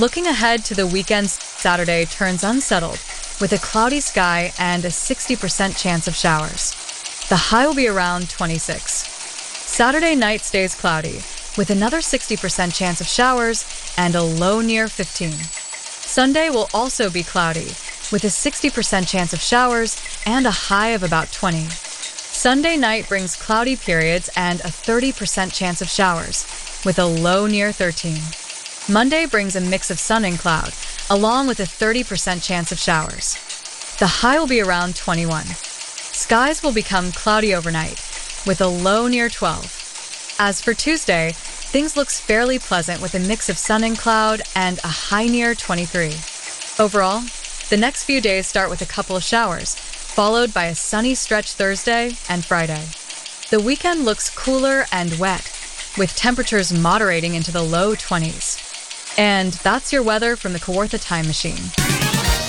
Looking ahead to the weekend, Saturday turns unsettled with a cloudy sky and a 60% chance of showers. The high will be around 26. Saturday night stays cloudy with another 60% chance of showers and a low near 15. Sunday will also be cloudy with a 60% chance of showers and a high of about 20. Sunday night brings cloudy periods and a 30% chance of showers with a low near 13. Monday brings a mix of sun and cloud, along with a 30% chance of showers. The high will be around 21. Skies will become cloudy overnight, with a low near 12. As for Tuesday, things looks fairly pleasant with a mix of sun and cloud and a high near 23. Overall, the next few days start with a couple of showers, followed by a sunny stretch Thursday and Friday. The weekend looks cooler and wet, with temperatures moderating into the low 20s. And that's your weather from the Kawartha Time Machine.